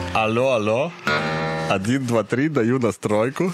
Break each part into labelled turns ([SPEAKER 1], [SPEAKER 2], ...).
[SPEAKER 1] Алло, алло. 1, 2, 3, даю настройку.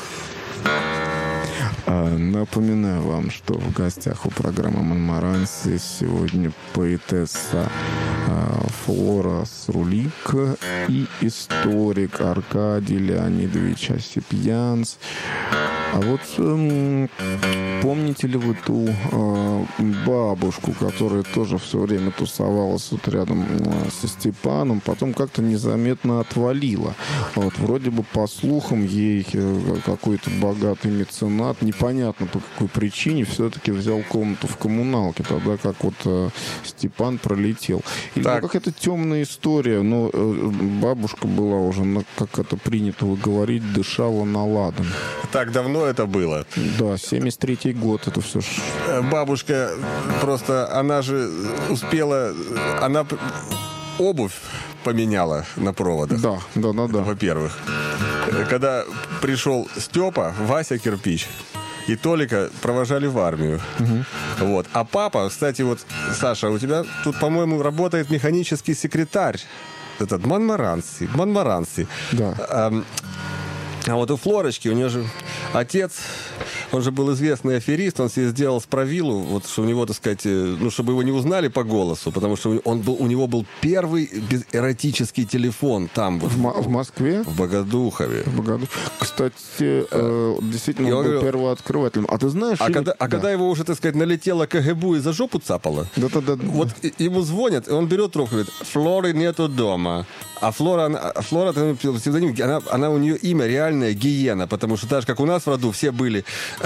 [SPEAKER 2] Напоминаю вам, что в гостях у программы «Монмаранси» сегодня поэтесса Флора Срулик и историк Аркадий Леонидович Осипьянц. А вот помните ли вы ту бабушку, которая тоже все время тусовалась вот рядом со Степаном, потом как-то незаметно отвалила? Вот, вроде бы, по слухам, ей какой-то богатый меценат, непонятно по какой причине, все-таки взял комнату в коммуналке, тогда как вот Степан пролетел. Или какая-то темная история, но бабушка была уже, как это принято говорить, дышала на ладан.
[SPEAKER 1] Так давно это было?
[SPEAKER 2] Да, 73-й год, это все.
[SPEAKER 1] Бабушка просто, она же успела, она обувь поменяла на проводах.
[SPEAKER 2] Да.
[SPEAKER 1] Во-первых. Когда пришел Степа, Вася Кирпич и Толика провожали в армию. Угу. Вот. А папа, кстати, вот, Саша, у тебя тут, по-моему, работает механический секретарь. Этот Монмаранси.
[SPEAKER 2] Да.
[SPEAKER 1] А вот у Флорочки, у нее же отец, он же был известный аферист, он себе сделал справилу, вот, что у него, так сказать, ну, чтобы его не узнали по голосу, потому что у него был первый эротический телефон там.
[SPEAKER 2] В Москве?
[SPEAKER 1] В Богодухове.
[SPEAKER 2] Кстати, действительно, он был первооткрывателем. А ты знаешь...
[SPEAKER 1] Когда его уже, так сказать, налетело КГБ и за жопу цапало, вот ему звонят, и он берет трубку и говорит: Флоры нету дома. А Флора, псевдоним, она у нее имя реальное Гиена, потому что так же, как у нас в роду, все были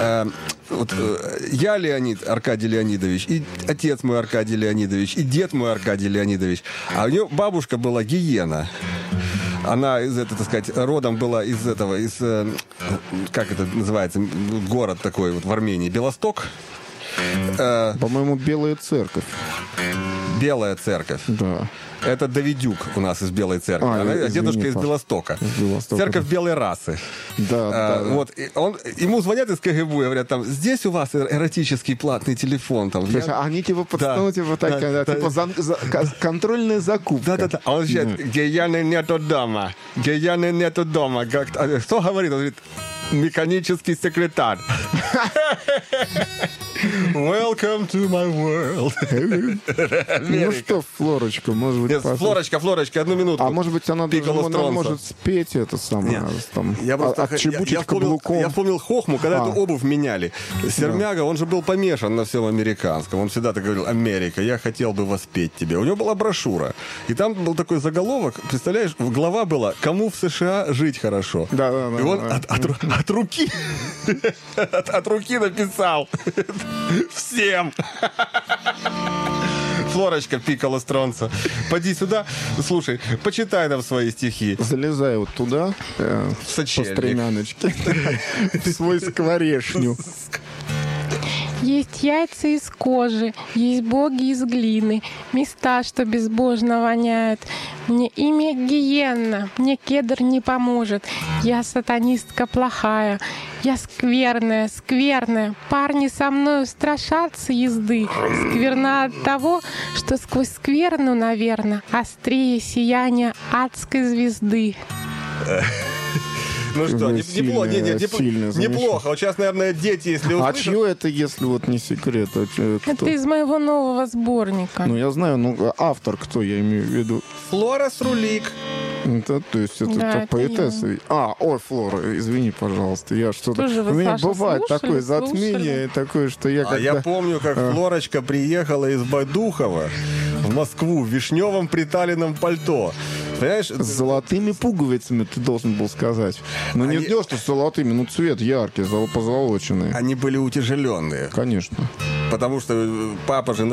[SPEAKER 1] я Леонид, Аркадий Леонидович, и отец мой Аркадий Леонидович, и дед мой Аркадий Леонидович. А у нее бабушка была Гиена. Она из этого, так сказать, родом была из как это называется, город такой вот в Армении, Белосток.
[SPEAKER 2] По-моему, Белая Церковь.
[SPEAKER 1] Белая Церковь.
[SPEAKER 2] Да.
[SPEAKER 1] Это Давидюк у нас из Белой Церкви. Дедушка из Белостока. Церковь белой расы.
[SPEAKER 2] Да.
[SPEAKER 1] Вот. Ему звонят из КГБ, говорят, там, здесь у вас эротический платный телефон. Там,
[SPEAKER 2] они типа подстанут, контрольная закупка.
[SPEAKER 1] Да. А он отвечает: Геяны нету дома. Кто говорит? Он говорит: механический секретарь. Welcome to my world.
[SPEAKER 2] Ну что, Флорочка, может быть...
[SPEAKER 1] Нет, Флорочка, одну минутку.
[SPEAKER 2] А может быть, она может спеть это самое, отчебучить каблуком.
[SPEAKER 1] Я вспомнил Хохму, когда эту обувь меняли. Сермяга, он же был помешан на всем американском. Он всегда так говорил: Америка, я хотел бы воспеть тебе. У него была брошюра. И там был такой заголовок, представляешь, глава была: кому в США жить хорошо.
[SPEAKER 2] Да.
[SPEAKER 1] И он от руки написал: всем. Флорочка Пикколо Стронца, поди сюда, слушай, почитай нам свои стихи.
[SPEAKER 2] Залезай вот туда, по стремяночке, в свой скворечню.
[SPEAKER 3] Есть яйца из кожи, есть боги из глины, места, что безбожно воняют. Мне имя Гиенна, мне кедр не поможет. Я сатанистка плохая, я скверная. Парни со мною страшатся езды. Скверна от того, что сквозь скверну, наверное, острее сияние адской звезды.
[SPEAKER 1] Ну что, неплохо. Вот сейчас, наверное, дети, если услышат...
[SPEAKER 2] А чье это, если вот не секрет?
[SPEAKER 3] Это из моего нового сборника.
[SPEAKER 2] Ну, я знаю, автор кто, я имею в виду?
[SPEAKER 1] Флора Срулик.
[SPEAKER 2] То есть это поэтесса. Флора, извини, пожалуйста. Я что-то... У меня бывает такое затмение, такое, что я когда...
[SPEAKER 1] Я помню, как Флорочка приехала из Богодухова в Москву в вишневом приталенном пальто. Понимаешь?
[SPEAKER 2] С золотыми пуговицами, ты должен был сказать. Ну, не что с золотыми, цвет яркий, позолоченный.
[SPEAKER 1] Они были утяжеленные.
[SPEAKER 2] Конечно.
[SPEAKER 1] Потому что папа же на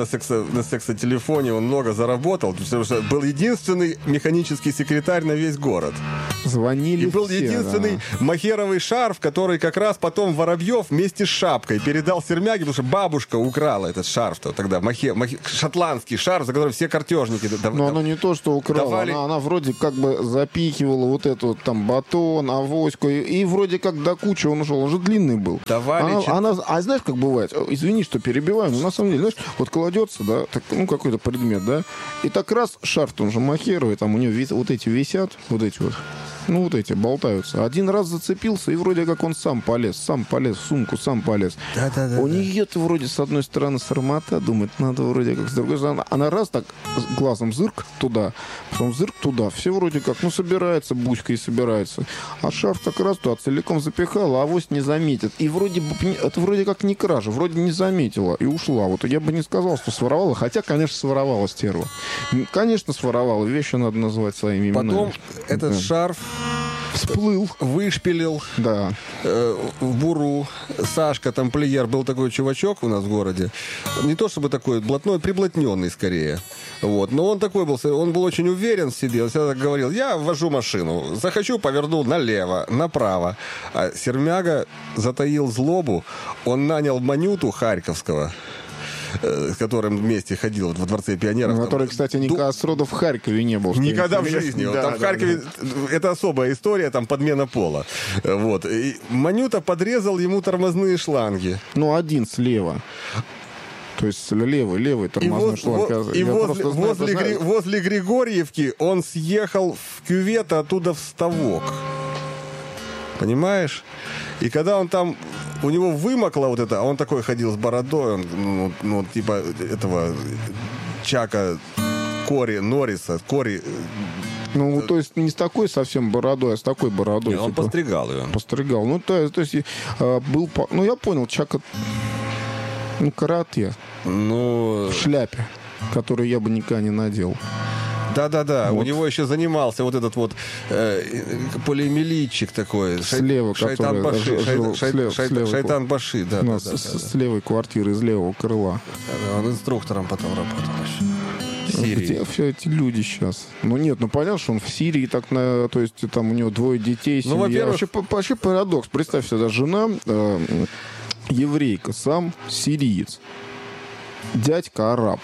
[SPEAKER 1] сексотелефоне, он много заработал, потому что был единственный механический секретарь на весь город.
[SPEAKER 2] Звонили
[SPEAKER 1] И был
[SPEAKER 2] все,
[SPEAKER 1] единственный махеровый шарф, который как раз потом Воробьев вместе с шапкой передал Сермяге, потому что бабушка украла этот шарф-то тогда. Шотландский шарф, за который все картежники...
[SPEAKER 2] Но она не то, что украла,
[SPEAKER 1] давали...
[SPEAKER 2] она вроде как бы запихивала вот эту вот там батон, авоську, и вроде как до кучи он ушел, он же длинный был.
[SPEAKER 1] Давали...
[SPEAKER 2] А знаешь, как бывает? Извини, что перебиваю, но на самом деле, знаешь, вот кладется, да, так, ну, какой-то предмет, да, и так раз шарф, он же махеровый, там у него вот эти висят, вот эти вот. Ну, вот эти болтаются. Один раз зацепился, и вроде как он сам полез в сумку, сам полез.
[SPEAKER 1] Да.
[SPEAKER 2] У нее-то вроде с одной стороны срамота, думает, надо вроде как, с другой стороны. Она раз так глазом зырк туда, потом зырк туда. Все вроде как, ну, собирается, буська и собирается. А шарф так раз туда целиком запихала, а авось не заметит. И вроде бы, это вроде как не кража, вроде не заметила и ушла. Вот я бы не сказал, что своровала, хотя, конечно, своровала стерва. Конечно, своровала. Вещи надо называть своими именами.
[SPEAKER 1] Потом этот шарф
[SPEAKER 2] всплыл,
[SPEAKER 1] вышпилил
[SPEAKER 2] да.
[SPEAKER 1] В буру. Сашка тамплиер, был такой чувачок у нас в городе. Не то чтобы такой блатной, приблотненный скорее. Вот. Но он такой был, он был очень уверен в себе. Он всегда так говорил: я вожу машину, захочу, поверну налево, направо. А Сермяга затаил злобу. Он нанял Манюту Харьковского, с которым вместе ходил во Дворце пионеров.
[SPEAKER 2] Который, кстати, никогда сроду в Харькове не был.
[SPEAKER 1] Никогда в жизни. Да, там в Харькове это особая история, там подмена пола. Вот. И Манюта подрезал ему тормозные шланги.
[SPEAKER 2] Ну, один слева. То есть левый тормозной шланг.
[SPEAKER 1] И возле Григорьевки он съехал в кювет, а оттуда в ставок. Понимаешь? И когда он там, у него вымокло вот это, а он такой ходил с бородой, он, ну типа этого Чака Норриса.
[SPEAKER 2] Ну, то есть не с такой совсем бородой, а с такой бородой.
[SPEAKER 1] Нет, он
[SPEAKER 2] типа,
[SPEAKER 1] постригал ее.
[SPEAKER 2] Постригал. Ну, то есть был... Ну, я понял, Чака... Ну, карате.
[SPEAKER 1] Ну...
[SPEAKER 2] В шляпе, которую я бы никогда не надел.
[SPEAKER 1] Да.
[SPEAKER 2] Вот.
[SPEAKER 1] У него еще занимался вот этот вот полиэмилитчик такой.
[SPEAKER 2] Слева,
[SPEAKER 1] Шайтан Баши. Шайтан Баши, да.
[SPEAKER 2] С левой квартиры, из левого крыла.
[SPEAKER 1] Он инструктором потом работал еще. Сирии.
[SPEAKER 2] Где все эти люди сейчас? Ну нет, ну понятно, что он в Сирии, так то есть там у него 2 детей, семья.
[SPEAKER 1] Ну, во-первых...
[SPEAKER 2] Вообще парадокс. Представь себе, жена еврейка, сам сириец. Дядька араб.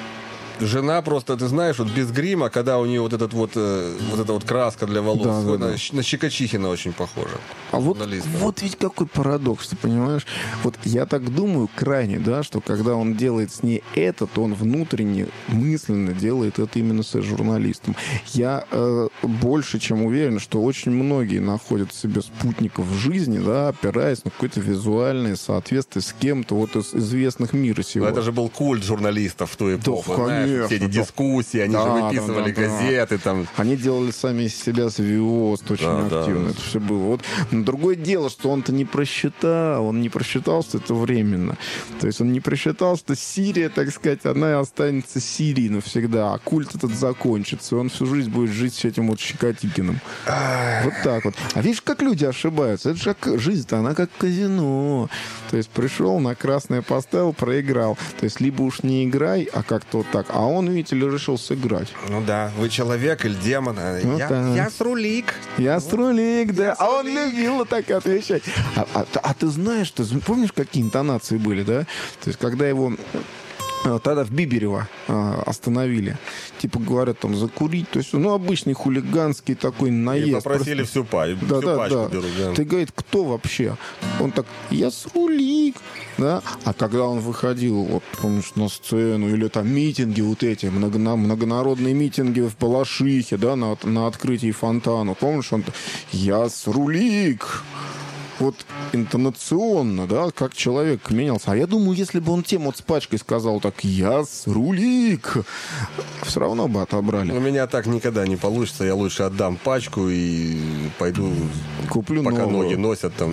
[SPEAKER 1] Жена просто, ты знаешь, вот без грима, когда у нее вот эта вот краска для волос, на Щекочихина очень похожа.
[SPEAKER 2] А вот ведь какой парадокс, ты понимаешь? Вот я так думаю крайне, да, что когда он делает с ней это, то он внутренне, мысленно делает это именно с журналистом. Я больше чем уверен, что очень многие находят себе спутников в жизни, да, опираясь на какое-то визуальное соответствие с кем-то вот из известных мира сего.
[SPEAKER 1] Но это же был культ журналистов в ту эпоху.
[SPEAKER 2] Да,
[SPEAKER 1] все эти дискуссии, они же выписывали газеты. Там.
[SPEAKER 2] Они делали сами из себя звезд очень активно. Это все было. Вот. Но другое дело, что он-то не просчитал. Он не просчитал, что это временно. То есть он не просчитал, что Сирия, так сказать, она и останется Сирией навсегда. А культ этот закончится. И он всю жизнь будет жить с этим вот Щекотикиным. Вот так вот. А видишь, как люди ошибаются. Это же жизнь-то, она как казино. То есть пришел, на красное поставил, проиграл. То есть либо уж не играй, а как-то вот так. А он, видите ли, решил сыграть.
[SPEAKER 1] Ну да, вы человек или демон.
[SPEAKER 2] Ну,
[SPEAKER 1] я срулик.
[SPEAKER 2] Я срулик, да. А он любил так отвечать. А ты знаешь, помнишь, какие интонации были, да? То есть когда его... Тогда в Биберево остановили. Типа говорят, там, закурить. То есть, ну, обычный хулиганский такой наезд.
[SPEAKER 1] И попросили всю пачку берут. Да.
[SPEAKER 2] Ты, говорит, кто вообще? Он так, я срулик. Да? А когда он выходил, вот, помнишь, на сцену, или там митинги вот эти, многонародные митинги в Балашихе, да, на открытии фонтана. Помнишь, он, я срулик. Вот интонационно, да, как человек менялся. А я думаю, если бы он тем вот с пачкой сказал так, я срулик, все равно бы отобрали.
[SPEAKER 1] У меня так никогда не получится. Я лучше отдам пачку и пойду,
[SPEAKER 2] куплю
[SPEAKER 1] пока
[SPEAKER 2] новую.
[SPEAKER 1] Ноги носят там.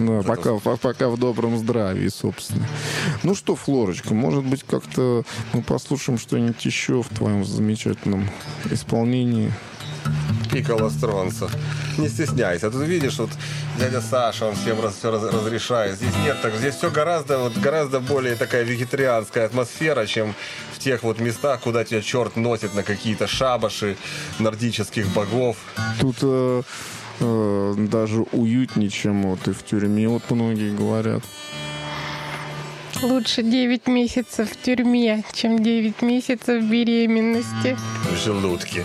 [SPEAKER 2] Пока в добром здравии, собственно. Ну что, Флорочка, может быть, как-то мы послушаем что-нибудь еще в твоем замечательном исполнении.
[SPEAKER 1] Пикколо Стронца. Не стесняйся. Тут видишь, вот дядя Саша, он всем все разрешает. Здесь нет так. Здесь все гораздо более такая вегетарианская атмосфера, чем в тех вот местах, куда тебя черт носит на какие-то шабаши нордических богов.
[SPEAKER 2] Тут даже уютнее, чем вот и в тюрьме, вот многие говорят.
[SPEAKER 3] Лучше 9 месяцев в тюрьме, чем 9 месяцев беременности.
[SPEAKER 1] В желудке.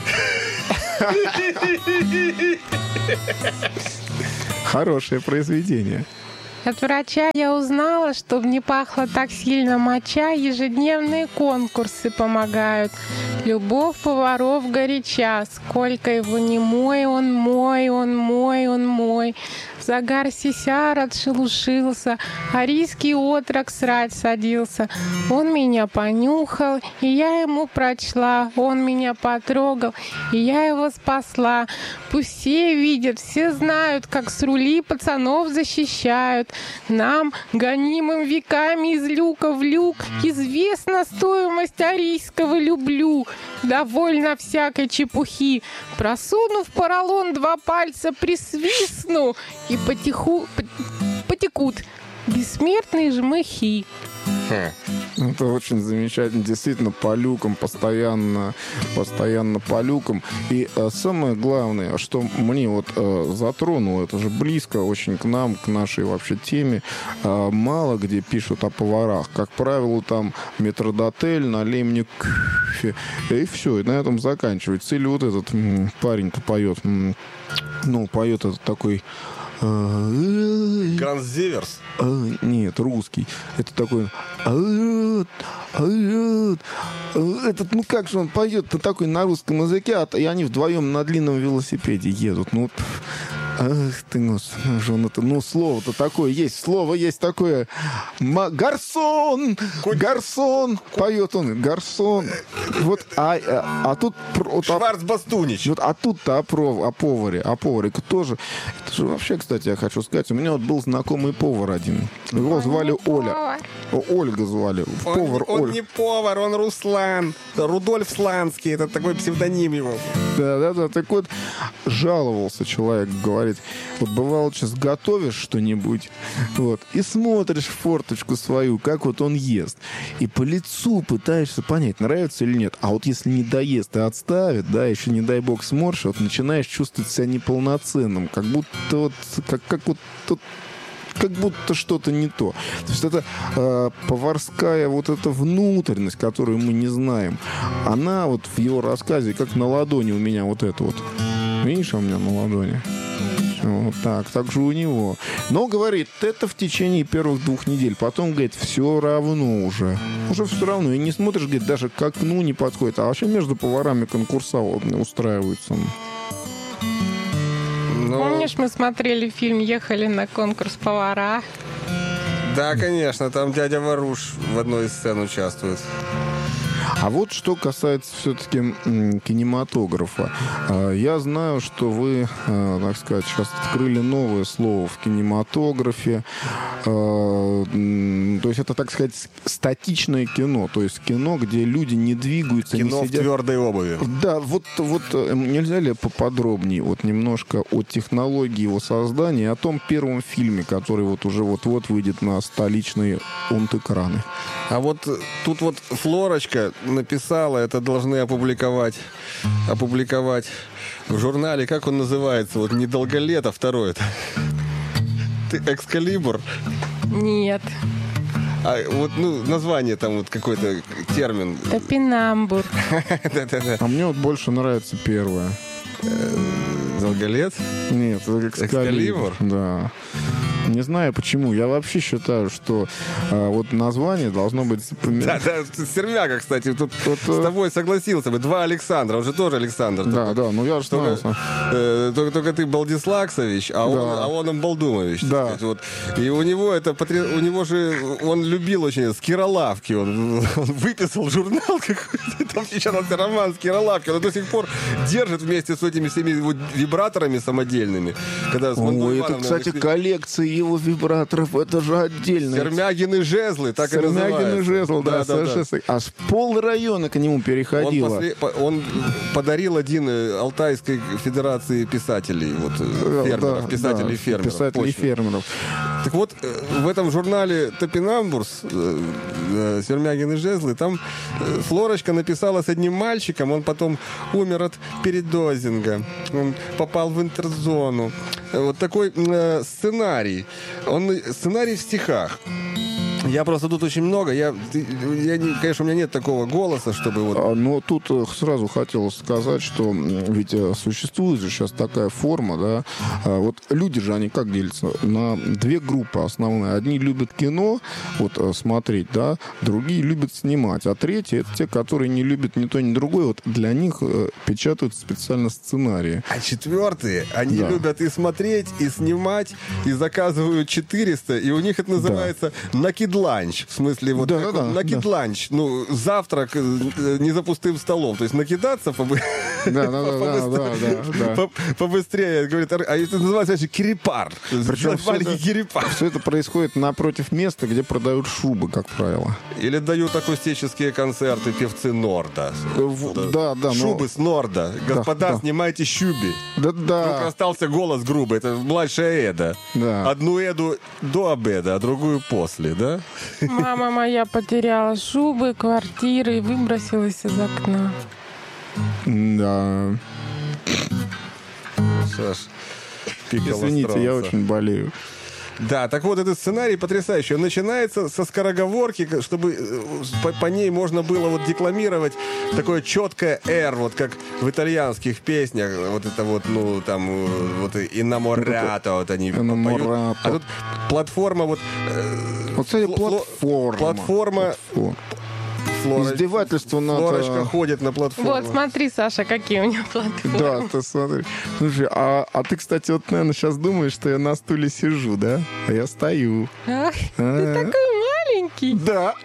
[SPEAKER 2] Хорошее произведение.
[SPEAKER 3] От врача я узнала, чтобы не пахло так сильно моча, ежедневные конкурсы помогают. Любовь поваров горяча, сколько его не мой, он мой, он мой, он мой. Загар сисяр отшелушился, арийский отрок срать садился. Он меня понюхал, и я ему прочла. Он меня потрогал, и я его спасла. Пусть все видят, все знают, как с рули пацанов защищают. Нам, гонимым веками из люка в люк, известна стоимость арийского люблю. Довольно всякой чепухи. Просунув поролон 2 пальца, присвистну, и потекут бессмертные жмыхи.
[SPEAKER 2] Это очень замечательно. Действительно, по люкам, постоянно по люкам. И самое главное, что мне вот затронуло, это же близко очень к нам, к нашей вообще теме. Мало где пишут о поварах. Как правило, там метрдотель, налей мне кофе. И все, и на этом заканчивается. Или вот этот парень-то поет. Поет этот такой...
[SPEAKER 1] Ганс Зиверс?
[SPEAKER 2] Нет, русский. Это такой... Этот, как же он поет-то такой на русском языке, и они вдвоем на длинном велосипеде едут. Ах ты, слово-то такое есть. Слово есть такое. Гарсон! Гарсон! Поет он. Гарсон. Вот, а тут...
[SPEAKER 1] Шварцбастунич.
[SPEAKER 2] Вот, а тут-то о поваре. О поваре тоже. Это же вообще, кстати, я хочу сказать, у меня вот был знакомый повар один. Его звали Оля. Ольга звали. Повар
[SPEAKER 1] он
[SPEAKER 2] Оля.
[SPEAKER 1] не повар, он Руслан. Рудольф Сланский. Это такой псевдоним его.
[SPEAKER 2] Да. Так вот, жаловался человек, говорит, вот бывало, сейчас готовишь что-нибудь, вот, и смотришь в форточку свою, как вот он ест, и по лицу пытаешься понять, нравится или нет. А вот если не доест и отставит, да, еще не дай бог сморщит, вот начинаешь чувствовать себя неполноценным, как будто вот, как будто что-то не то. То есть это поварская вот эта внутренность, которую мы не знаем, она вот в его рассказе, как на ладони у меня вот это вот. Видишь, у меня на ладони? Вот так же у него. Но, говорит, это в течение первых 2 недель. Потом, говорит, все равно уже. Уже все равно. И не смотришь, говорит, даже к окну не подходит. А вообще между поварами конкурса устраиваются.
[SPEAKER 3] Помнишь, мы смотрели фильм «Ехали на конкурс повара»?
[SPEAKER 1] Да, конечно. Там дядя Варуш в одной из сцен участвует.
[SPEAKER 2] А вот что касается все-таки кинематографа. Я знаю, что вы, так сказать, сейчас открыли новое слово в кинематографе. То есть это, так сказать, статичное кино. То есть кино, где люди не двигаются,
[SPEAKER 1] кино
[SPEAKER 2] не сидят.
[SPEAKER 1] в твердой обуви.
[SPEAKER 2] Да, вот нельзя ли поподробнее вот немножко о технологии его создания, о том первом фильме, который вот уже вот-вот выйдет на столичные онт-экраны?
[SPEAKER 1] А вот тут вот Флорочка написала, это должны опубликовать в журнале, как он называется, вот «Недолголет», а второй это «Экскалибур».
[SPEAKER 3] Нет.
[SPEAKER 1] А вот, название там вот какой-то термин.
[SPEAKER 3] Топинамбур.
[SPEAKER 1] Да-да-да.
[SPEAKER 2] А мне вот больше нравится первое.
[SPEAKER 1] Долголет?
[SPEAKER 2] Нет, «Экскалибур». Да. Не знаю почему. Я вообще считаю, что вот название должно быть...
[SPEAKER 1] Да, Сермяга, кстати, тут с тобой согласился бы. 2 Александра, он же тоже Александр.
[SPEAKER 2] Да, я же
[SPEAKER 1] только ты Балдислаксович, а он Балдумович.
[SPEAKER 2] Да.
[SPEAKER 1] Вот. И у него же, он любил очень Скиролавки. Он выписал журнал какой-то, там печатался роман Скиролавки. Он до сих пор держит вместе с этими всеми вибраторами самодельными.
[SPEAKER 2] Ой, это, кстати, коллекция его вибраторов, это же отдельно.
[SPEAKER 1] Сермягины жезлы, так и называется.
[SPEAKER 2] Сермягины жезлы, да. Аж пол района к нему переходило.
[SPEAKER 1] Он подарил один Алтайской Федерации писателей, фермеров, писателей-фермеров.
[SPEAKER 2] Писателей-фермеров.
[SPEAKER 1] Так вот, в этом журнале «Топинамбурс» Сермягин и Жезлы, там Флорочка написала с одним мальчиком, он потом умер от передозинга, он попал в интерзону. Вот такой сценарий. Сценарий в стихах. Я просто тут очень много. Конечно, у меня нет такого голоса, чтобы вот...
[SPEAKER 2] Но тут сразу хотелось сказать, что ведь существует же сейчас такая форма, да. Вот люди же, они как делятся? На две группы основные. Одни любят кино, вот смотреть, да, другие любят снимать. А третьи — это те, которые не любят ни то, ни другое. Вот для них печатают специально сценарии.
[SPEAKER 1] А четвертые, они любят и смотреть, и снимать, и заказывают 400, и у них это называется накид-ланч. В смысле, вот накид-ланч. Ну, завтрак не за пустым столом. То есть накидаться побыстрее. Говорит, а это называется кирипар.
[SPEAKER 2] Причем
[SPEAKER 1] маленький кирипар.
[SPEAKER 2] Все это происходит напротив места, где продают шубы, как правило.
[SPEAKER 1] Или дают акустические концерты певцы Норда. Шубы с Норда. Господа, снимайте шуби. Вдруг остался голос грубый. Это младшая Эда. Одну Эду до обеда, а другую после, да?
[SPEAKER 3] Мама моя потеряла шубы, квартиры и выбросилась из окна.
[SPEAKER 2] Да.
[SPEAKER 1] Саш, пикало
[SPEAKER 2] извините,
[SPEAKER 1] странца.
[SPEAKER 2] я очень болею.
[SPEAKER 1] Да, так вот, этот сценарий потрясающий. Он начинается со скороговорки, чтобы по ней можно было вот декламировать такое четкое «р», вот как в итальянских песнях. Вот это вот, ну, там, вот «инаморато», вот они поют. А тут платформа вот...
[SPEAKER 2] Вот, кстати, платформа. Издевательство над...
[SPEAKER 1] Флорочка ходит на платформу.
[SPEAKER 3] Вот, смотри, Саша, какие у него платформы.
[SPEAKER 2] Да, ты смотри. Слушай, а ты, кстати, вот, наверное, сейчас думаешь, что я на стуле сижу, да? А я стою.
[SPEAKER 3] Ах, ты такой маленький.
[SPEAKER 2] Да.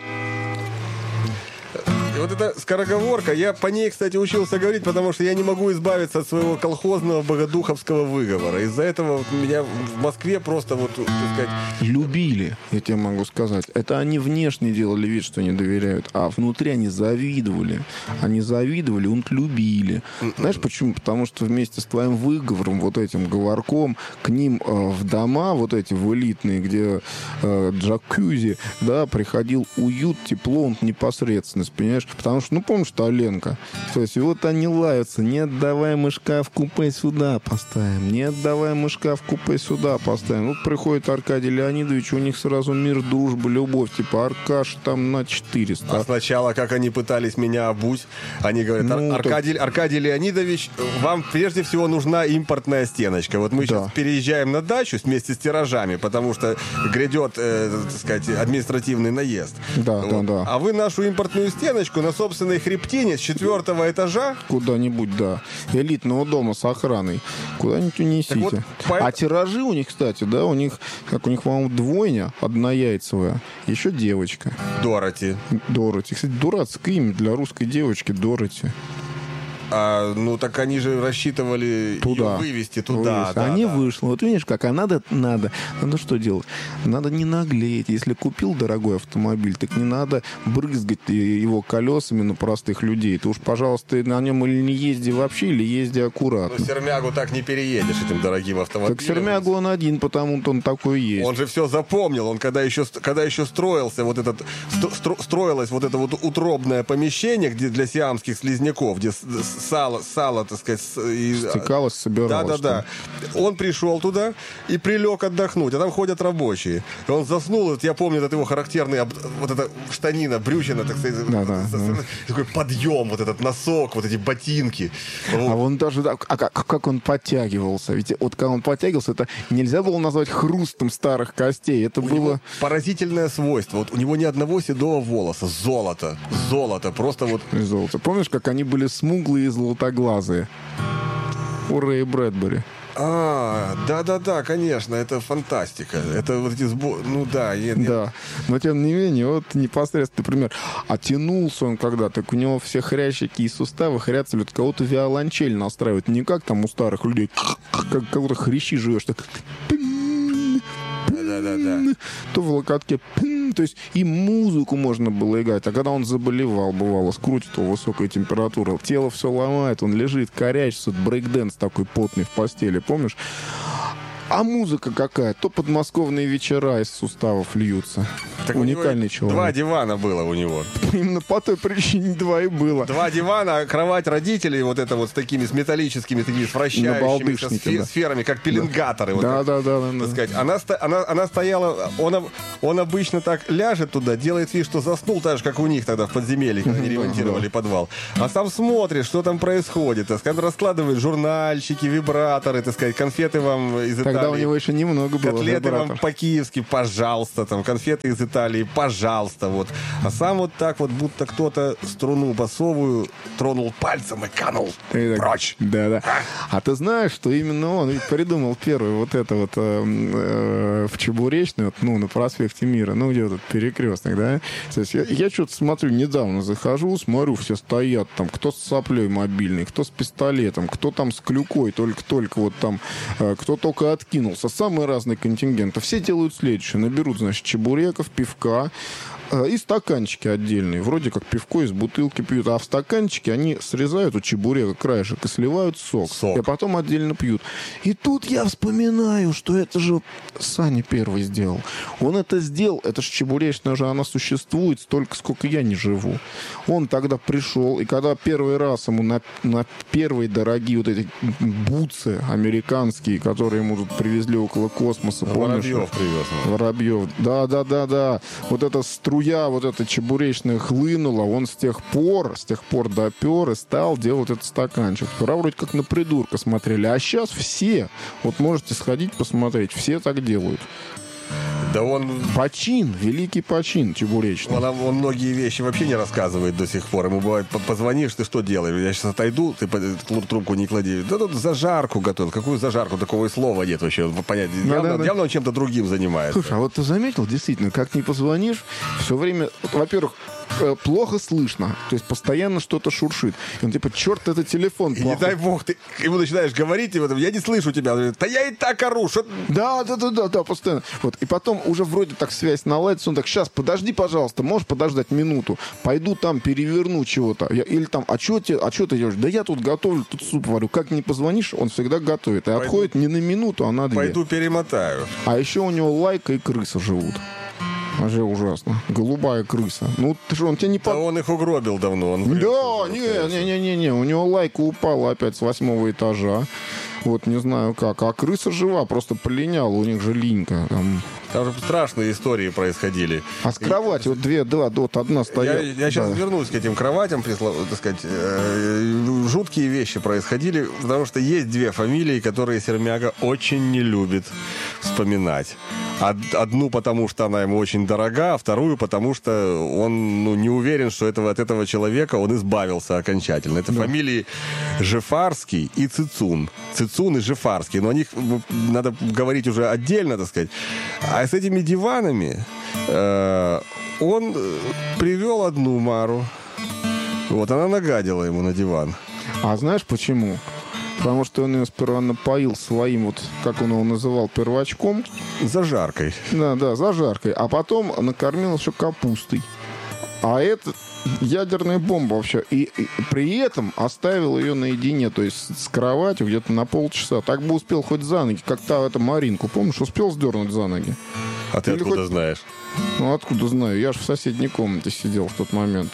[SPEAKER 1] И вот эта скороговорка, я по ней, кстати, учился говорить, потому что я не могу избавиться от своего колхозного богодуховского выговора. Из-за этого меня в Москве просто вот, так сказать...
[SPEAKER 2] Любили, я тебе могу сказать. Это они внешне делали вид, что не доверяют, а внутри они завидовали. Они завидовали, любили. Знаешь почему? Потому что вместе с твоим выговором, вот этим говорком, к ним в дома, вот эти в элитные, где джакузи, да, приходил уют, тепло, непосредственность, понимаешь? Потому что, ну, помнишь, Толенко? То есть, и вот они лаются. Не отдавай мышка в купе, сюда поставим. Не отдавай мышка в купе, сюда поставим. Вот приходит Аркадий Леонидович, у них сразу мир, дружба, любовь. Типа, Аркаш там на 400.
[SPEAKER 1] А сначала, как они пытались меня обуть, они говорят, ну, Аркадий Леонидович, вам прежде всего нужна импортная стеночка. Вот мы сейчас переезжаем на дачу вместе с тиражами, потому что грядет, так сказать, административный наезд.
[SPEAKER 2] Да.
[SPEAKER 1] А вы нашу импортную стеночку на собственной хребтине с 4-го этажа
[SPEAKER 2] куда-нибудь, элитного дома с охраной. Куда-нибудь унесите. Вот, а тиражи у них, кстати, да, у них, по-моему, двойня, однояйцевая, еще девочка.
[SPEAKER 1] Дороти.
[SPEAKER 2] Кстати, дурацкое имя для русской девочки Дороти.
[SPEAKER 1] Ну, так они же рассчитывали ее вывести туда.
[SPEAKER 2] Да, не вышло. Вот видишь, как, надо что делать? Надо не наглеть. Если купил дорогой автомобиль, так не надо брызгать его колесами на простых людей. Ты уж, пожалуйста, на нем или не езди вообще, или езди аккуратно.
[SPEAKER 1] Ну, Сермягу так не переедешь этим дорогим автомобилем.
[SPEAKER 2] Так Сермягу он один, потому-то он такой есть.
[SPEAKER 1] Он же все запомнил. Он когда еще строился строилось вот это вот утробное помещение, где для сиамских слизняков, где сало, так сказать...
[SPEAKER 2] Стекалось, собиралось.
[SPEAKER 1] Да. Он пришел туда и прилег отдохнуть, а там ходят рабочие. И он заснул, я помню, это его характерный, вот эта штанина, брючина, так сказать, такой подъем, вот этот носок, вот эти ботинки.
[SPEAKER 2] А он даже, как он подтягивался. Ведь вот когда он подтягивался, это нельзя было назвать хрустом старых костей. Это было...
[SPEAKER 1] Поразительное свойство. Вот у него ни одного седого волоса. Золото, просто вот...
[SPEAKER 2] Золото. Помнишь, как они были смуглые и золотоглазые? У Рэя Брэдбери.
[SPEAKER 1] Да, конечно, это фантастика. Это вот эти ну да.
[SPEAKER 2] Да, но тем не менее, вот непосредственный пример. А тянулся он когда-то, у него все хрящики и суставы хрятся, вот кого-то виолончель настраивают. Не как там у старых людей, как кого-то хрящи живешь, так...
[SPEAKER 1] Да.
[SPEAKER 2] То в локотке. То есть и музыку можно было играть. А когда он заболевал, бывало, скрутит его высокая температура, тело все ломает, он лежит, корячится, брейкдэнс такой потный в постели, помнишь? А музыка какая? То подмосковные вечера из суставов льются.
[SPEAKER 1] Так
[SPEAKER 2] Уникальный человек.
[SPEAKER 1] 2 дивана было у него.
[SPEAKER 2] Именно по той причине 2 и было.
[SPEAKER 1] 2 дивана, кровать родителей, вот это вот с такими, с металлическими, такими, с вращающимися
[SPEAKER 2] да.
[SPEAKER 1] сферами, как пеленгаторы.
[SPEAKER 2] Да,
[SPEAKER 1] вот
[SPEAKER 2] да,
[SPEAKER 1] так,
[SPEAKER 2] да.
[SPEAKER 1] так сказать. Она стояла, он обычно так ляжет туда, делает вид, что заснул, так же, как у них тогда в подземелье, когда они ремонтировали подвал. А сам смотрит, что там происходит. Так сказать, раскладывает журнальчики, вибраторы, так сказать, конфеты вам из Италии.
[SPEAKER 2] Тогда у него еще немного было.
[SPEAKER 1] Котлеты вам по-киевски, пожалуйста, там, конфеты из Италии, пожалуйста, вот. А сам вот так вот, будто кто-то струну басовую тронул пальцем и канул прочь.
[SPEAKER 2] Да. А ты знаешь, что именно он ведь придумал первый вот это вот в Чебуречной, на проспекте Мира, где вот этот перекресток, да? То есть я что-то смотрю, недавно захожу, смотрю, все стоят там, кто с соплей мобильный, кто с пистолетом, кто там с клюкой, только вот там, кто только откинулся. Самые разные контингенты. Все делают следующее. Наберут, значит, чебуреков, пивка и стаканчики отдельные. Вроде как пивко из бутылки пьют. А в стаканчике они срезают у чебурека краешек и сливают сок. И потом отдельно пьют. И тут я вспоминаю, что это же Саня первый сделал. Он это сделал. Это же Чебуречная же, она существует столько, сколько я не живу. Он тогда пришел, и когда первый раз ему на первые дорогие вот эти бутсы американские, которые ему тут привезли около космоса, помнишь?
[SPEAKER 1] Воробьев привез.
[SPEAKER 2] Воробьев. Да. Вот эта струя, вот эта чебуречная хлынула, он с тех пор допер и стал делать этот стаканчик. Вчера вроде как на придурка смотрели, а сейчас все, вот можете сходить посмотреть, все так делают.
[SPEAKER 1] Да он...
[SPEAKER 2] Почин, великий почин чебуречный.
[SPEAKER 1] Он многие вещи вообще не рассказывает до сих пор. Ему бывает, позвонишь, ты что делаешь? Я сейчас отойду, ты трубку не клади. Да тут зажарку готовил. Какую зажарку? Такого и слова нет вообще. Понять. Явно он чем-то другим занимается.
[SPEAKER 2] Слушай, а вот ты заметил, действительно, как не позвонишь, все время, во-первых, плохо слышно. То есть постоянно что-то шуршит. И он типа, черт, это телефон.
[SPEAKER 1] И не дай бог, ты ему начинаешь говорить, и вот, я не слышу тебя. Он говорит, да я и так ору. Что...
[SPEAKER 2] Да, постоянно. Вот. И потом уже вроде так связь наладится. Он так, сейчас, подожди, пожалуйста, можешь подождать минуту? Пойду там переверну чего-то. Или там, а что ты делаешь? Да я тут готовлю, тут суп варю. Как не позвонишь, он всегда готовит. И отходит не на минуту, а на 2.
[SPEAKER 1] Пойду перемотаю.
[SPEAKER 2] А еще у него лайка и крыса живут. Вообще ужасно. Голубая крыса. Ну, ты что, он тебя не...
[SPEAKER 1] Да он их угробил давно.
[SPEAKER 2] Не. У него лайка упала опять с 8 этажа. Вот не знаю как. А крыса жива, просто полиняла. У них же линька.
[SPEAKER 1] Там же страшные истории происходили.
[SPEAKER 2] А с кровати вот одна стоит.
[SPEAKER 1] Я сейчас вернусь к этим кроватям, так сказать. Жуткие вещи происходили, потому что есть 2 фамилии, которые Сермяга очень не любит вспоминать. Одну, потому что она ему очень дорога, а вторую, потому что он не уверен, что от этого человека он избавился окончательно. Это фамилии Жефарский и Цицун. Цицун и Жефарский. Но о них надо говорить уже отдельно, так сказать. А с этими диванами он привел одну Мару. Вот, она нагадила ему на диван.
[SPEAKER 2] А знаешь почему? Потому что он ее сперва напоил своим, вот, как он его называл, первачком.
[SPEAKER 1] Зажаркой.
[SPEAKER 2] Да, зажаркой. А потом накормил еще капустой. А это ядерная бомба вообще. И при этом оставил ее наедине, то есть с кроватью где-то на полчаса. Так бы успел хоть за ноги, как та эту Маринку. Помнишь, успел сдернуть за ноги?
[SPEAKER 1] А ты откуда знаешь?
[SPEAKER 2] Ну, откуда знаю? Я же в соседней комнате сидел в тот момент.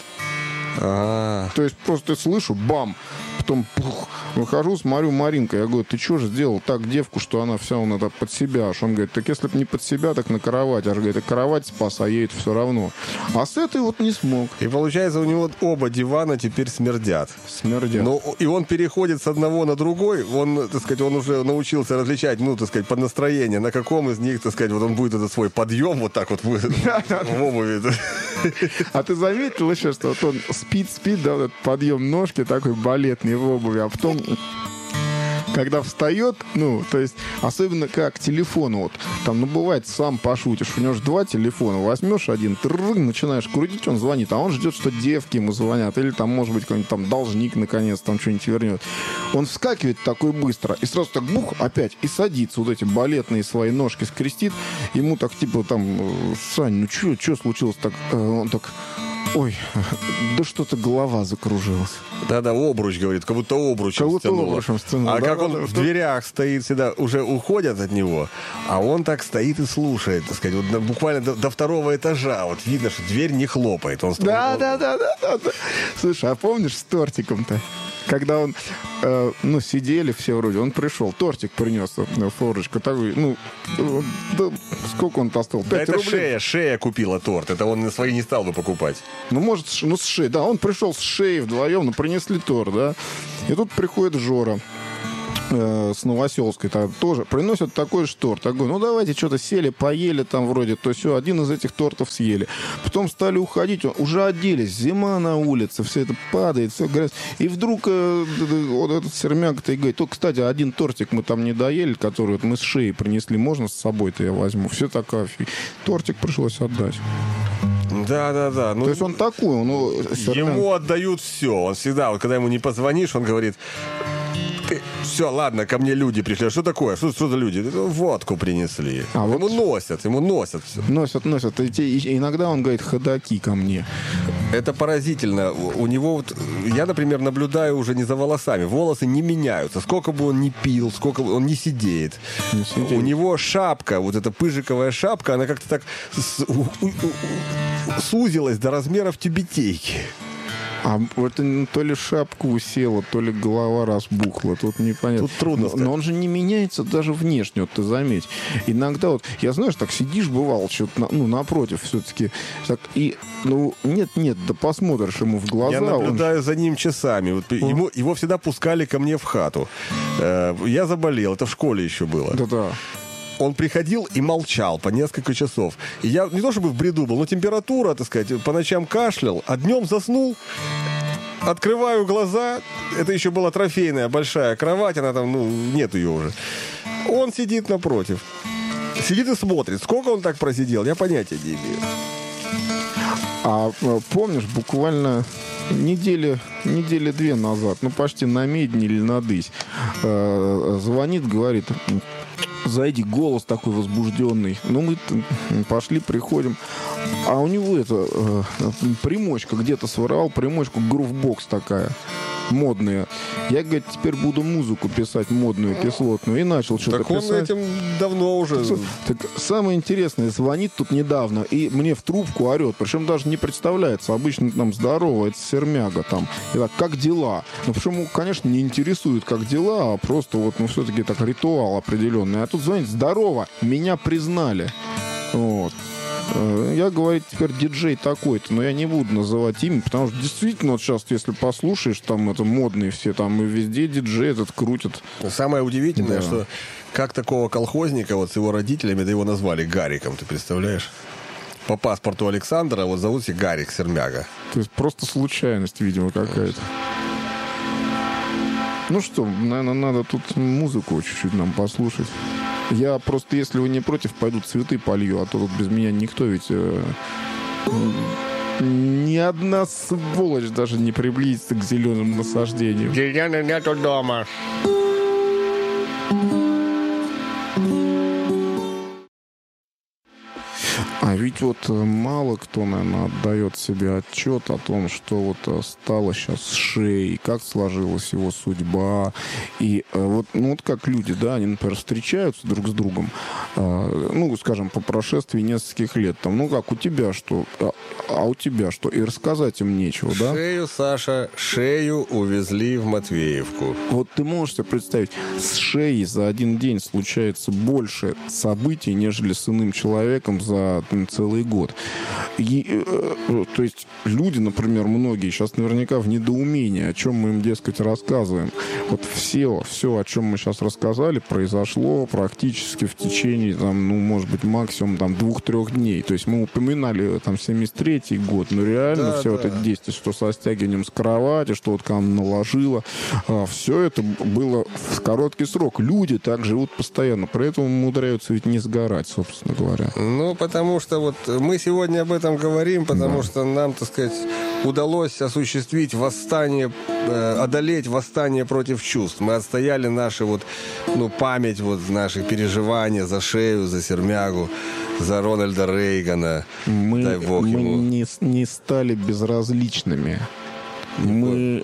[SPEAKER 2] То есть просто слышу, бам, потом пух, выхожу, смотрю, Маринка, я говорю, ты что же сделал так девку, что она вся под себя? Аж он говорит, так если бы не под себя, так на кровать. Аж говорит, кровать спас, а ей это все равно. А с этой вот не смог.
[SPEAKER 1] И получается, у него оба дивана теперь смердят. И он переходит с одного на другой, он, так сказать, он уже научился различать, так сказать, под настроение, на каком из них, так сказать, вот он будет этот свой подъем вот так вот в обуви.
[SPEAKER 2] А ты заметил еще, что вот он спит, да, вот этот подъем ножки такой балетный в обуви, а потом, когда встает, то есть, особенно как телефон, вот, там, бывает, сам пошутишь, у него же 2 телефона, возьмешь один, начинаешь крутить, он звонит, а он ждет, что девки ему звонят, или там, может быть, какой-нибудь там должник, наконец, там что-нибудь вернет. Он вскакивает такой быстро, и сразу так, бух, опять, и садится, вот эти балетные свои ножки скрестит, ему так, типа, там, Сань, что случилось так? Он так... Ой, да что-то голова закружилась.
[SPEAKER 1] Да-да, обруч, говорит, как будто обручем стянуло. А как он в дверях стоит всегда, уже уходят от него, а он так стоит и слушает, так сказать, вот буквально до второго этажа. Вот видно, что дверь не хлопает. Он
[SPEAKER 2] Да. Слушай, а помнишь с тортиком-то? Когда он, сидели все вроде, он пришел, тортик принес, форочку такой, да, сколько он стоил? 5
[SPEAKER 1] да это
[SPEAKER 2] рублей.
[SPEAKER 1] Шея купила торт, это он на свои не стал бы покупать.
[SPEAKER 2] Может, с шеей, да, он пришел с шеей вдвоем, принесли торт, да, и тут приходит Жора с Новоселской тоже приносят такой же торт. Такой, давайте что-то сели, поели там вроде, то все, один из этих тортов съели. Потом стали уходить, уже оделись, зима на улице, все это падает, все грязь. И вдруг вот этот сермяк-то и говорит, кстати, один тортик мы там не доели, который вот мы с шеей принесли, можно с собой-то я возьму? Все такая тортик пришлось отдать.
[SPEAKER 1] Да.
[SPEAKER 2] То есть он такой,
[SPEAKER 1] ему отдают все. Он всегда, вот когда ему не позвонишь, он говорит... Все, ладно, ко мне люди пришли. А что такое? Что за люди? Водку принесли. Ему носят все.
[SPEAKER 2] Носят. И иногда он говорит, ходаки ко мне.
[SPEAKER 1] Это поразительно. У него вот... Я, например, наблюдаю уже не за волосами. Волосы не меняются. Сколько бы он ни пил, сколько бы он не сидеет. У него шапка, вот эта пыжиковая шапка, она как-то так сузилась до размеров тюбетейки.
[SPEAKER 2] А это то ли шапка усела, то ли голова разбухла. Тут непонятно.
[SPEAKER 1] Тут трудно сказать.
[SPEAKER 2] Но он же не меняется даже внешне, вот ты заметь. Иногда вот, я знаешь, так сидишь, бывало, что-то, напротив все-таки. Так, и, нет, да посмотришь ему в глаза.
[SPEAKER 1] Я наблюдаю за ним часами. Вот его всегда пускали ко мне в хату. Я заболел, это в школе еще было.
[SPEAKER 2] Да.
[SPEAKER 1] Он приходил и молчал по несколько часов. И я не то чтобы в бреду был, но температура, так сказать, по ночам кашлял, а днем заснул. Открываю глаза. Это еще была трофейная большая кровать, она там, нет ее уже. Он сидит напротив. Сидит и смотрит. Сколько он так просидел, я понятия не имею.
[SPEAKER 2] А помнишь, буквально недели 2 назад, почти на Медне или на Дысь, звонит, говорит... Зайди, голос такой возбужденный. Мы пошли, приходим. А у него примочка где-то своровал, примочку грувбокс такая. Модная. Я, говорит, теперь буду музыку писать модную, кислотную. И начал что-то писать.
[SPEAKER 1] Так он этим давно уже...
[SPEAKER 2] Так самое интересное, звонит тут недавно, и мне в трубку орет. Причем даже не представляется. Обычно там здорово, это сермяга там. И так, как дела? Причем, конечно, не интересует, как дела, а просто все-таки так ритуал определенный. А тут звонит, здорово, меня признали. Вот. Я, говорит, теперь диджей такой-то, но я не буду называть имя, потому что действительно вот сейчас, если послушаешь, там это модные все, там и везде диджей этот крутят.
[SPEAKER 1] Самое удивительное, что как такого колхозника вот с его родителями, да его назвали Гариком, ты представляешь? По паспорту Александра вот зовут себя Гарик Сермяга.
[SPEAKER 2] То есть просто случайность, видимо, какая-то. Ну что, наверное, надо тут музыку чуть-чуть нам послушать. Я просто, если вы не против, пойду цветы полью, а то тут без меня никто ведь... ни одна сволочь даже не приблизится к зеленым насаждениям.
[SPEAKER 1] Зеленых нету дома.
[SPEAKER 2] А ведь мало кто, наверное, отдает себе отчет о том, что стало сейчас с шеей, как сложилась его судьба. И как люди, да, они, например, встречаются друг с другом, скажем, по прошествии нескольких лет. Там, как у тебя что? А у тебя что? И рассказать им нечего, да?
[SPEAKER 1] Шею увезли в Матвеевку.
[SPEAKER 2] Вот ты можешь себе представить, с шеей за один день случается больше событий, нежели с иным человеком за целый год. То есть люди, например, многие сейчас наверняка в недоумении, о чем мы им, дескать, рассказываем. Все, о чем мы сейчас рассказали, произошло практически в течение, может быть, максимум 2-3 дней. То есть мы упоминали 73-й год, но реально это действие, что со стягиванием с кровати, что к нам наложило, все это было в короткий срок. Люди так живут постоянно, при этом умудряются ведь не сгорать, собственно говоря.
[SPEAKER 1] Потому что мы сегодня об этом говорим, потому что нам, так сказать, удалось осуществить восстание, одолеть восстание против чувств. Мы отстояли наши память, наши переживания за шею, за сермягу. за Рональда Рейгана. Дай бог
[SPEAKER 2] мы
[SPEAKER 1] ему.
[SPEAKER 2] не стали безразличными. Мы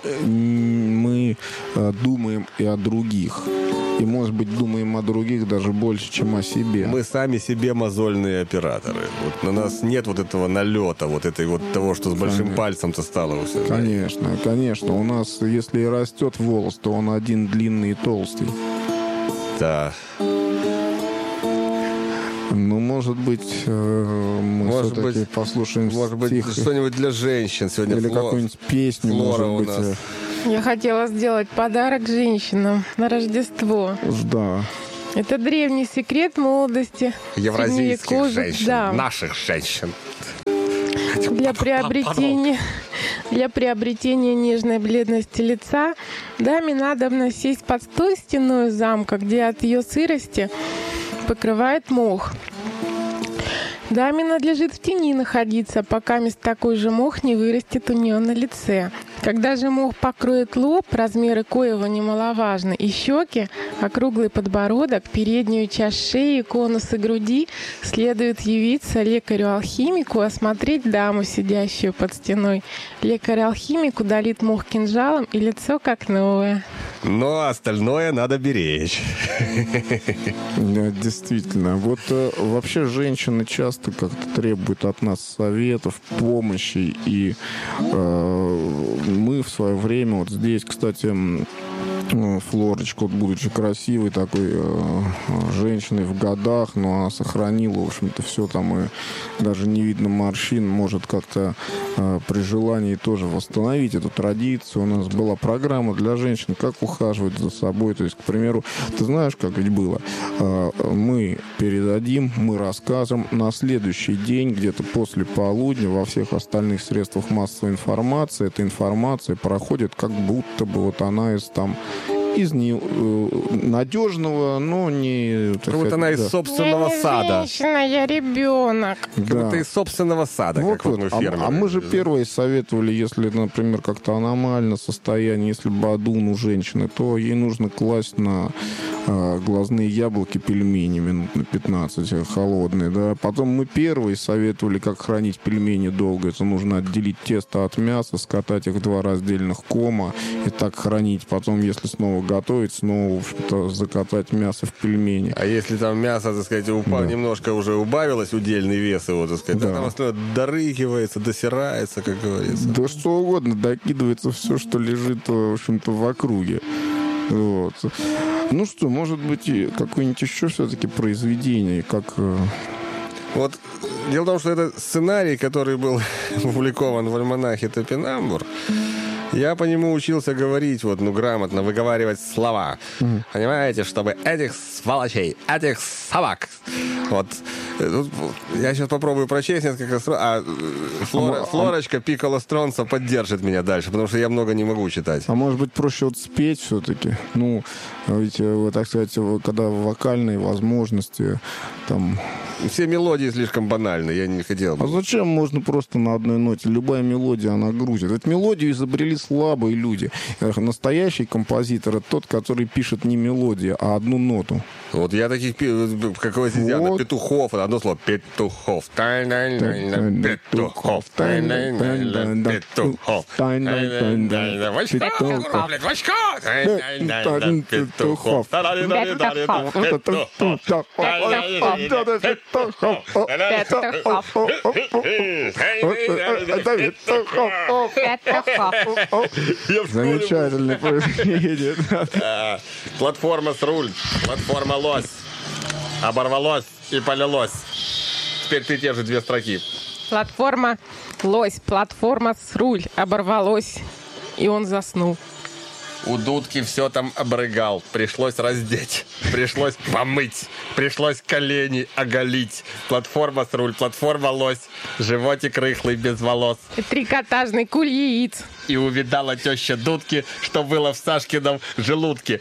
[SPEAKER 2] думаем и о других. И, может быть, думаем о других даже больше, чем о себе.
[SPEAKER 1] Мы сами себе мозольные операторы. Вот на нас нет вот этого налета, вот этой вот того, что с большим пальцем-то стало у всех.
[SPEAKER 2] Конечно, конечно. У нас, если и растет волос, то он один длинный и толстый.
[SPEAKER 1] Да.
[SPEAKER 2] Ну, может быть, мы все-таки послушаем
[SPEAKER 1] Может быть,
[SPEAKER 2] стих
[SPEAKER 1] что-нибудь для женщин сегодня.
[SPEAKER 2] или какую-нибудь песню,
[SPEAKER 1] Флора
[SPEAKER 2] может
[SPEAKER 1] у
[SPEAKER 2] быть.
[SPEAKER 1] нас.
[SPEAKER 3] Я хотела сделать подарок женщинам на Рождество.
[SPEAKER 2] Да.
[SPEAKER 3] Это древний секрет молодости.
[SPEAKER 1] Евразийских
[SPEAKER 3] средневековья.
[SPEAKER 1] женщин,
[SPEAKER 3] Да.
[SPEAKER 1] наших женщин.
[SPEAKER 3] Для приобретения нежной бледности лица даме надо сесть под той стеной замка, где от ее сырости покрывает мох. Даме надлежит в тени находиться, пока такой же мох не вырастет у нее на лице. Когда же мох покроет лоб, размеры коего немаловажны, и щеки, округлый подбородок, переднюю часть шеи, конусы груди, следует явиться лекарю-алхимику, осмотреть даму, сидящую под стеной. Лекарь-алхимик удалит мох кинжалом, и лицо как новое.
[SPEAKER 1] Но остальное надо беречь.
[SPEAKER 2] Да, действительно. Вот вообще женщины часто как-то требуют от нас советов, помощи. И мы в свое время, вот здесь, кстати, Флорочка, вот, будучи красивой такой женщиной в годах, но она сохранила, в общем-то, все там, и даже не видно морщин, может как-то при желании тоже восстановить эту традицию. У нас была программа для женщин, как ухаживать за собой. То есть, к примеру, ты знаешь, как ведь было? Мы передадим, мы расскажем на следующий день, где-то после полудня, во всех остальных средствах массовой информации, эта информация проходит, как будто бы вот она из надежного, но не...
[SPEAKER 1] Как будто она из собственного
[SPEAKER 3] Я не
[SPEAKER 1] сада.
[SPEAKER 3] женщина, я ребенок.
[SPEAKER 1] Как будто из собственного сада, как вот мы фермеры.
[SPEAKER 2] А мы же первые советовали, если, например, как-то аномально состояние, если бадун у женщины, то ей нужно класть на глазные яблоки пельмени минут на 15 холодные, да. Потом мы первые советовали, как хранить пельмени долго. Это нужно отделить тесто от мяса, скатать их в 2 раздельных кома и так хранить. Потом, если снова готовить, снова, в общем-то, закатать мясо в пельмени.
[SPEAKER 1] А если там мясо, так сказать, немножко уже убавилось, удельный вес его, так сказать, там остальное дорыгивается, досирается, как говорится.
[SPEAKER 2] Да что угодно, докидывается все, что лежит, в общем-то, в округе. Вот. Ну что, может быть, какое-нибудь еще все-таки произведение, как...
[SPEAKER 1] Вот дело в том, что это сценарий, который был опубликован в альманахе «Топинамбур». Я по нему учился говорить, грамотно выговаривать слова. Понимаете, чтобы этих сволочей, этих собак. Вот. Я сейчас попробую прочесть несколько раз. Флорочка Пикколо Стронца поддержит меня дальше, потому что я много не могу читать.
[SPEAKER 2] А может быть, проще спеть все-таки? Ну, ведь, так сказать, когда вокальные возможности, там...
[SPEAKER 1] Все мелодии слишком банальны, я не хотел бы.
[SPEAKER 2] А зачем можно просто на одной ноте? Любая мелодия, она грузит. Ведь мелодию изобрели слабые люди. Настоящий композитор — это тот, который пишет не мелодию, а одну ноту.
[SPEAKER 1] Вот я таких, как вы сидят,
[SPEAKER 2] Вот.
[SPEAKER 1] Петухов, одно слово, Петухов. Петухов. Петухов.
[SPEAKER 2] Замечательное произведение.
[SPEAKER 1] Платформа с руль, платформа лось. Оборвалось и полилось. Теперь ты те же 2 строки.
[SPEAKER 3] Платформа лось, платформа с руль, оборвалось, и он заснул.
[SPEAKER 1] У дудки все там обрыгал. Пришлось раздеть. Пришлось помыть. Пришлось колени оголить. Платформа с руль, платформа лось. Животик рыхлый без волос.
[SPEAKER 3] Трикотажный куль яиц.
[SPEAKER 1] И увидала теща дудки, что было в Сашкином желудке.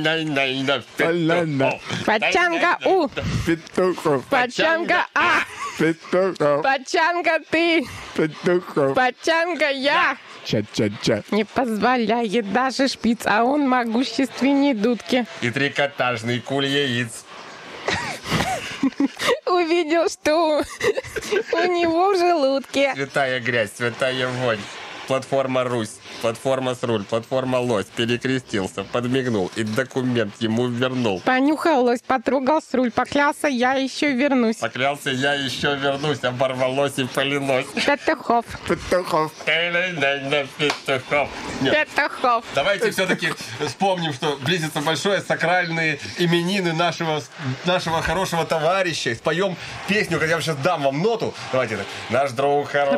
[SPEAKER 3] Пачанга у,
[SPEAKER 2] Петухов.
[SPEAKER 3] пачанга а,
[SPEAKER 2] Петухов.
[SPEAKER 3] пачанга ты,
[SPEAKER 2] Петухов.
[SPEAKER 3] пачанга я.
[SPEAKER 2] Ча-ча-ча.
[SPEAKER 3] Не позволяет даже шпиц, а он могущественней дудки.
[SPEAKER 1] И трикотажный куль яиц.
[SPEAKER 3] У увидел, что у него в желудке.
[SPEAKER 1] Святая грязь, святая вонь. Платформа Русь, платформа Сруль, платформа Лось. Перекрестился, подмигнул и документ ему вернул.
[SPEAKER 3] Понюхал лось, потрогал руль, поклялся, я еще вернусь.
[SPEAKER 1] Поклялся, я еще вернусь, оборвалось и полилось.
[SPEAKER 3] Петухов.
[SPEAKER 1] Петухов. Петухов. Нет.
[SPEAKER 3] Петухов.
[SPEAKER 1] Давайте все-таки вспомним, что близится большое сакральные именины нашего хорошего товарища. Споем песню, как я сейчас дам вам ноту. Давайте так. Наш друг хороший.